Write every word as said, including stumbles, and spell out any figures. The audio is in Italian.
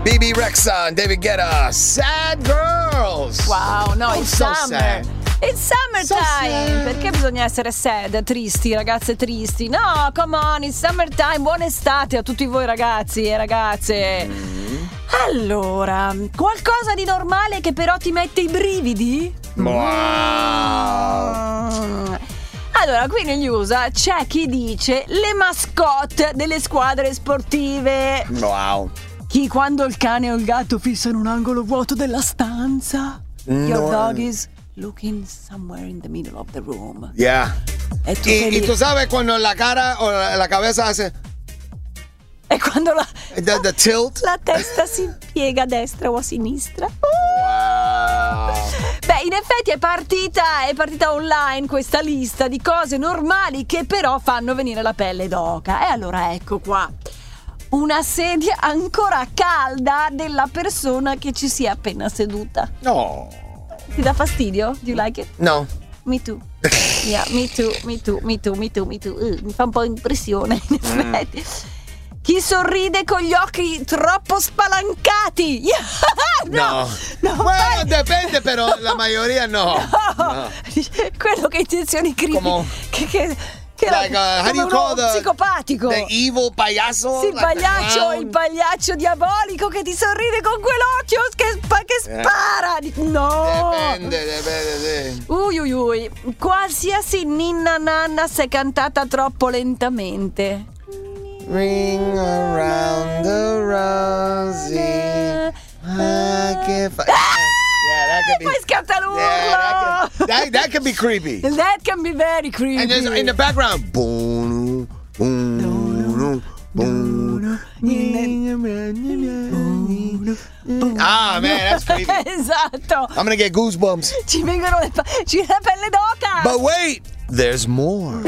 B B Rexha, David Guetta, Sad Girls. Wow, no, Oh, it's so summer. sad. It's summertime. So sad. Perché bisogna essere sad, tristi, ragazze tristi? No, come on, it's summertime. Buona estate a tutti voi ragazzi e ragazze. Mm. Allora, qualcosa di normale che però ti mette i brividi? Wow. Mm. Allora, qui negli U S A c'è chi dice le mascotte delle squadre sportive. Wow. Chi quando il cane o il gatto fissa in un angolo vuoto della stanza. Your No. dog is looking somewhere in the middle of the room. Yeah. E tu Y, sei y lì. tú sabes cuando la cara o la, la cabeza hace E quando la, the, the tilt. la testa si piega a destra o a sinistra. Wow. Beh, in effetti è partita, è partita online questa lista di cose normali che però fanno venire la pelle d'oca. E allora ecco qua. Una sedia ancora calda della persona che ci si è appena seduta. No. Ti dà fastidio? Do you like it? No. Me too. Yeah, me too, me too, me too, me too, me too. Uh, mi fa un po' impressione, in effetti. Chi sorride con gli occhi troppo spalancati? No. no, Bueno, vai- depende, però la mayoría no. No. Quello che ha intenzioni creepy. Come- Che, che, che Like, uh, how come do you uno call the- psicopatico. The evil payaso. Sì, il like the pagliaccio, clown. il pagliaccio diabolico che ti sorride con quell'occhio che, spa- che Eh. spara. No. Depende, depende, sì. Ui ui ui. Qualsiasi ninna nanna se cantata troppo lentamente. Ring around the rosy. Ah, che fa- Yeah, that could be. Poi scatta l'urlo. Yeah, that, could, that, that could be creepy. That can be very creepy. And there's in the background. Boom, boom, boom. Ah, man, that's creepy. Esatto. I'm gonna get goosebumps. Ci vengono le pa- ci viene la pelle d'oca. But wait, there's more.